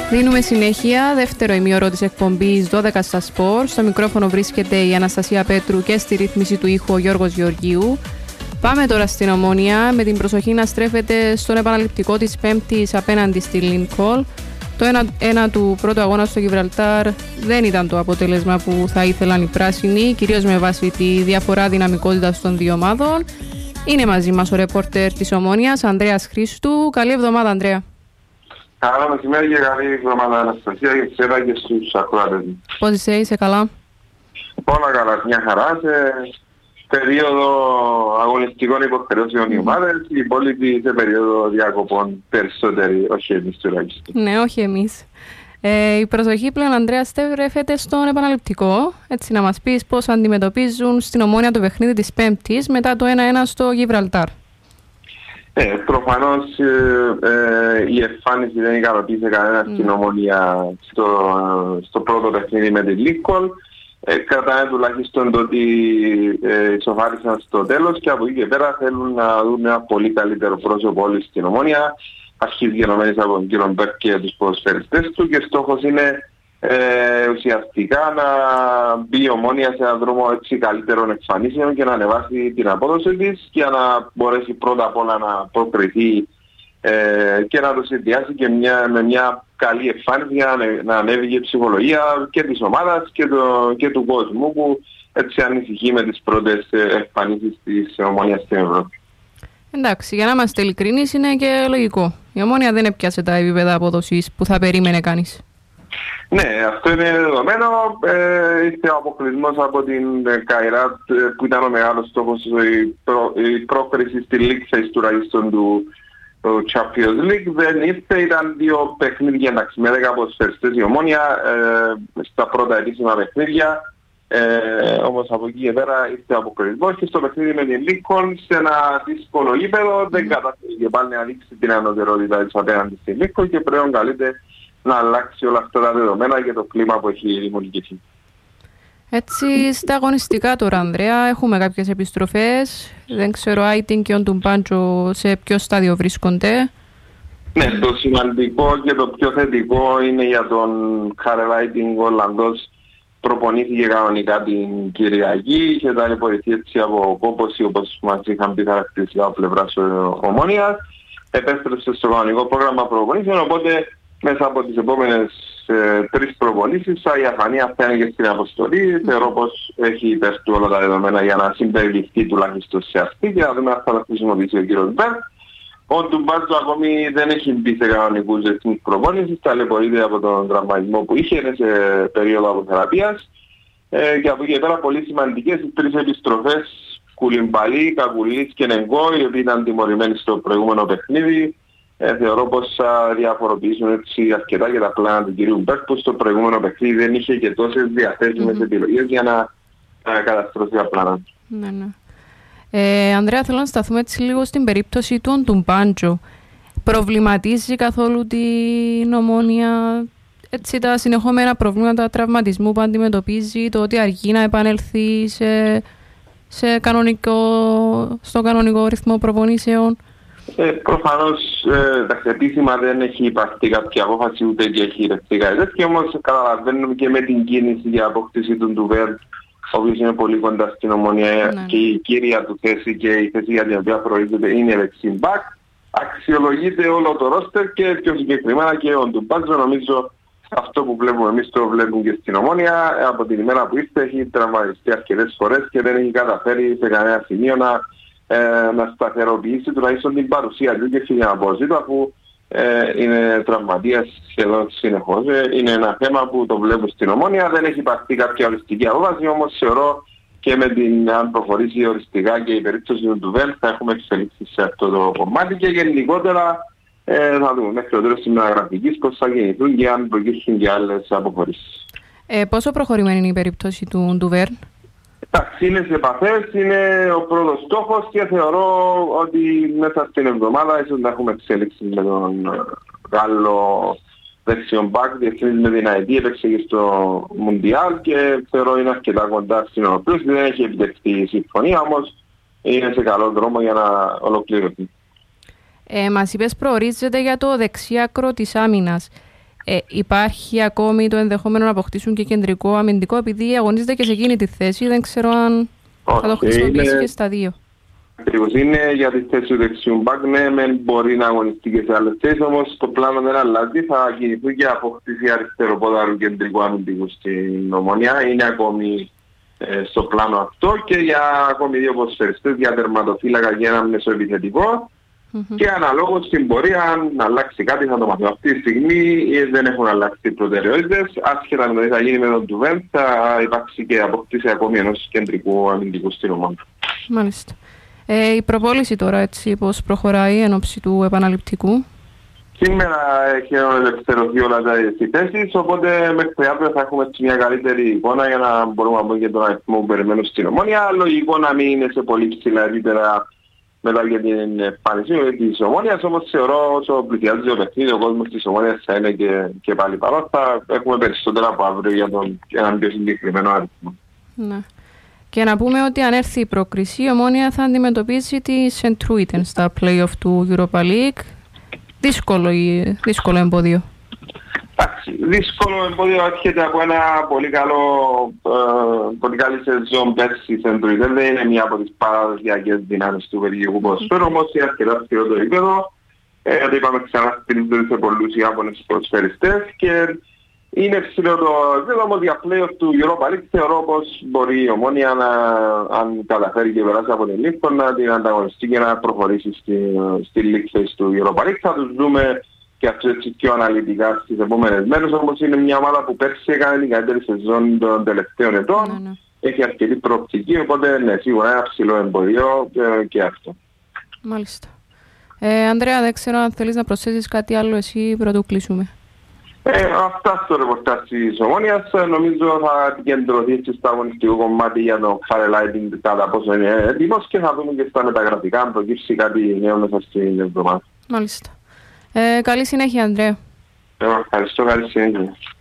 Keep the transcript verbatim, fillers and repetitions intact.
Δίνουμε συνέχεια, δεύτερο ημίωρο της εκπομπής δώδεκα στα σπορ. Στο μικρόφωνο βρίσκεται η Αναστασία Πέτρου και στη ρύθμιση του ήχου ο Γιώργος Γεωργίου. Πάμε τώρα στην Ομόνοια, με την προσοχή να στρέφεται στον επαναληπτικό της Πέμπτης απέναντι στη Lincoln. Το ένα, ένα του πρώτου αγώνα στο Γιβραλτάρ δεν ήταν το αποτέλεσμα που θα ήθελαν οι πράσινοι, κυρίως με βάση τη διαφορά δυναμικότητας των δύο ομάδων. Είναι μαζί μας ο ρεπόρτερ της Ομόνοιας, Ανδρέας Χρήστου. Καλή εβδομάδα, Ανδρέα. Καλά μεσημέρι και καλή εβδομάδα, Αναστασία, και εσένα και στους ακροατές. Πώς είσαι, είσαι καλά? Όλα καλά, μια χαρά. Σε περίοδο αγωνιστικών υποχρεώσεων οι ομάδες, οι υπόλοιποι σε περίοδο διακοπών περισσότεροι, όχι εμείς τουλάχιστον. Ναι, όχι εμείς. Ε, η προσοχή πλέον, Ανδρέα, στρέφεται στον επαναληπτικό. Έτσι, να μας πεις πώς αντιμετωπίζουν στην Ομόνοια το παιχνίδι της Πέμπτης μετά το ένα ένα στο Γιβραλτάρ. Ε, προφανώς ε, ε, η εμφάνιση δεν ικανοποίησε κανένα mm. στην Ομόνοια στο, στο πρώτο παιχνίδι με την Lincoln. Ε, κρατάνε τουλάχιστον το ότι ε, ισοφάρισαν στο τέλος και από εκεί και πέρα θέλουν να δουν ένα πολύ καλύτερο πρόσωπο όλοι στην Ομόνοια, αρχής γενομένης από τον κύριο Μπέρκ και τους ποδοσφαιριστές του, και στόχος είναι ε, ουσιαστικά να μπει η Ομόνοια σε έναν δρόμο έτσι καλύτερων εμφανίσεων και να ανεβάσει την απόδοση της και να μπορέσει πρώτα απ' όλα να προκριθεί ε, και να το συνδυάσει και μια, με μια καλή εμφάνιση για να, να ανέβει η ψυχολογία και της ομάδας και, το, και του κόσμου που έτσι ανησυχεί με τις πρώτες εμφανίσεις της Ομόνοιας στην Ευρώπη. Εντάξει, για να είμαστε ειλικρινείς, είναι και λογικό. Η Ομόνοια δεν έπιασε τα επίπεδα απόδοσης που θα περίμενε κανείς. Ναι, αυτό είναι δεδομένο. Ε, ήρθε ο αποκλεισμός από την Καϊράτ που ήταν ο μεγάλος στόχος, η, προ, η πρόκριση στη League Phase τουλάχιστον του το Champions League. Δεν ήρθε, ήταν δύο παιχνίδια, εντάξει, με δέκα ποδοσφαιριστές η Ομόνοια ε, στα πρώτα επίσημα παιχνίδια. Ε, όμως από εκεί και πέρα ήρθε ο αποκλεισμός και στο παιχνίδι με την Lincoln σε ένα δύσκολο γήπεδο mm. δεν καταφέρει και πάλι να δείξει την ανωτερότητα της απέναντι στην Lincoln και πρέπει καλείται να αλλάξει όλα αυτά τα δεδομένα και το κλίμα που έχει δημιουργηθεί. Έτσι, στα αγωνιστικά τώρα, Ανδρέα, έχουμε κάποιες επιστροφές. Δεν ξέρω, Άιτιν και ο Ντουμπάντζο σε ποιο στάδιο βρίσκονται. Ναι, το σημαντικό και το πιο θετικό είναι για τον Κάρελ Άιτιν, ο Ολλανδός. Προπονήθηκε κανονικά την Κυριακή, είχε ταλαιπωρηθεί έτσι από κόπωση, όπως μας είχαν πει χαρακτηριστικά από πλευράς Ομόνοιας. Επέστρεψε στο κανονικό πρόγραμμα προπονήσεων, οπότε μέσα από τις επόμενες ε, τρεις προπονήσεις η Αφανία φτάνει και στην αποστολή. Θεωρώ πως έχει υπέρτου όλα τα δεδομένα για να συμπεριληφθεί τουλάχιστον σε αυτή και να δούμε αν θα τα χρησιμοποιήσει ο κύριος Μπέρκ. Ο Ντουμπάντζο ακόμη δεν έχει μπει σε κανονικούς ρυθμούς προπόνησης, ταλαιπωρείται από τον τραυματισμό που είχε, είναι σε περίοδο αποθεραπείας. Ε, και από εκεί πέρα πολύ σημαντικές οι τρεις επιστροφές, Κουλιμπαλί, Κακουλής και Νεγκό, οι οποίοι ήταν τιμωρημένοι στο προηγούμενο παιχνίδι. Ε, θεωρώ πως θα διαφοροποιήσουν έτσι αρκετά και τα πλάνα του κυρίου Μπέρκ, που στο προηγούμενο παιχνίδι δεν είχε και τόσες διαθέσιμες mm-hmm. επιλογές για να, να καταστρώσει τα πλάνα. Ναι, ναι. Ε, Ανδρέα, θέλω να σταθούμε έτσι λίγο στην περίπτωση του Ντουμπάντζο. Προβληματίζει καθόλου την Ομόνοια έτσι τα συνεχόμενα προβλήματα τραυματισμού που αντιμετωπίζει, το ότι αργεί να επανέλθει σε, σε κανονικό, στο κανονικό ρυθμό προπονήσεων? Ε, προφανώς ε, επίσημα δεν έχει υπάρξει κάποια απόφαση ούτε και έχει ρευτεί κάτι τέτοιο, όμως καταλαβαίνουμε και με την κίνηση για απόκτηση του Ντουβέρ, ο οποίος είναι πολύ κοντά στην Ομόνοια ναι. και η κύρια του θέση και η θέση για την οποία προορίζεται είναι δεξιμπάκ. Αξιολογείται όλο το ρόστερ και πιο συγκεκριμένα και ο Ντουμπάντζο. Νομίζω αυτό που βλέπουμε εμείς το βλέπουμε και στην Ομόνοια. Από την ημέρα που ήρθε έχει τραυματιστεί αρκετές φορές και δεν έχει καταφέρει σε κανένα σημείο να, ε, να σταθεροποιήσει τουλάχιστον την παρουσία του και στην απόζητο, αφού ε, είναι τραυματίας σχεδόν συνεχώς. Ε, είναι ένα θέμα που το βλέπω στην Ομόνοια. Δεν έχει υπάρξει κάποια οριστική απόφαση, όμως θεωρώ και με την αν προχωρήσει οριστικά και η περίπτωση του Ντουβέλ θα έχουμε εξελίξει σε αυτό το κομμάτι και γενικότερα ε, θα δούμε μέχρι το τέλος της μεταγραφικής πώς θα γεννηθούν και αν προκύψουν και άλλες αποχωρήσεις. Ε, πόσο προχωρημένη είναι η περίπτωση του Ντουβέρν? Εντάξει, είναι σε επαφές, είναι ο πρώτος στόχος και θεωρώ ότι μέσα στην εβδομάδα ίσως να έχουμε εξέλιξη με τον Γάλλο δεξιόν μπακ, διευθύνεις με την ΑΕΤ, έπαιξε και στο Μουντιάλ και θεωρώ είναι αρκετά κοντά στην ολοκλήρωση. Δεν έχει επιτευχθεί η συμφωνία, όμως είναι σε καλό δρόμο για να ολοκληρωθεί. Ε, μας είπες προορίζεται για το δεξιάκρο της άμυνας. Ε, υπάρχει ακόμη το ενδεχόμενο να αποκτήσουν και κεντρικό αμυντικό, επειδή αγωνίζεται και σε εκείνη τη θέση. Δεν ξέρω αν okay, θα το χρησιμοποιήσει είναι... και στα δύο. Ακριβώς είναι για τη θέση του δεξιού μπακ, ναι, μεν μπορεί να αγωνιστεί και σε άλλες θέσεις, όμως το πλάνο δεν αλλάζει, θα κινηθεί και αποκτήσει αριστεροπόδαρου κεντρικού αμυντικού στην Ομόνια. Είναι ακόμη ε, στο πλάνο αυτό και για ακόμη δύο ποδοσφαιριστές, για τερματοφύλακα και ένα μεσοεπιθετικό. Mm-hmm. Και αναλόγως στην πορεία, αν αλλάξει κάτι θα το μάθουμε. Αυτή τη στιγμή δεν έχουν αλλάξει οι προτεραιότητες. Άσχετα με το τι θα γίνει με τον Τουβέντ, θα υπάρξει και αποκτήση ακόμη ενός κεντρικού αμυντικού στην Ομόνια. Μάλιστα. Ε, η προπόληση τώρα, έτσι, πώς προχωράει εν ώψη του επαναληπτικού? Σήμερα έχει ελευθερωθεί όλα τα θέσεις, οπότε μέχρι αύριο θα έχουμε μια καλύτερη εικόνα για να μπορούμε να πούμε και τον αριθμό που περιμένουν στην Ομόνια. Λογικό να μην είναι σε πολύ ψηλά επίπεδα μετά για την εμφάνιση της Ομόνιας, όμως θεωρώ όσο πλησιάζει το παιχνίδι, ο κόσμος της Ομόνιας θα είναι και, και πάλι παρόν. Θα έχουμε περισσότερα από αύριο για τον έναν πιο συγκεκριμένο αριθμό. Ναι. Και να πούμε ότι αν έρθει η πρόκριση, η Ομόνια θα αντιμετωπίσει τη Σεντρούιτεν στα play-off του Europa League. Δύσκολο, δύσκολο εμπόδιο. Εντάξει, δύσκολο εμπόδιο έρχεται από ένα πολύ καλό, ε, πολύ καλή σεζόν πέρσι η Σεντρούιτεν. Δεν είναι μία από τις παραδοσιακές δυνάμεις του βελγικού ποδοσφαίρου, όμως είναι αρκετά σκληρό το επίπεδο. Ε, το είπαμε ξανά, στηρίζονται σε πολλούς Ιάπωνες προσφαιριστές και είναι ψηλό το επίπεδο, όμως για play-off του Europa League θεωρώ πως μπορεί η Ομόνια να, αν καταφέρει και περάσει από την Λίφκο, να την ανταγωνιστεί και να προχωρήσει στη, στη League phase του Europa League. Θα τους δούμε και αυτό έτσι πιο αναλυτικά στις επόμενες μέρες, όμως είναι μια ομάδα που πέρσι έκανε την καλύτερη σεζόν των τελευταίων ετών. Ναι, ναι. Έχει αρκετή προοπτική, οπότε ναι, σίγουρα ένα ψηλό εμποδίο και, και αυτό. Μάλιστα. Ε, Ανδρέα, δεν ξέρω αν θέλεις να προσθέσεις κάτι άλλο εσύ πρωτού κλείσουμε. Ε, αυτά στο ρεπορτάζ της Ομόνιας. Νομίζω θα επικεντρωθεί στο αγωνιστικό κομμάτι για το highlighting κατά πόσο είναι έτοιμος και θα δούμε και στα μεταγραφικά αν προκύψει κάτι νέο μέσα στην εβδομάδα. Μάλιστα. Ε, καλή συνέχεια, Ανδρέα. Ε, ευχαριστώ, καλή συνέχεια.